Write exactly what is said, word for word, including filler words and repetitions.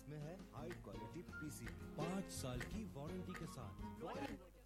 इसमें है high quality PCB पाँच साल की वारंटी के साथ।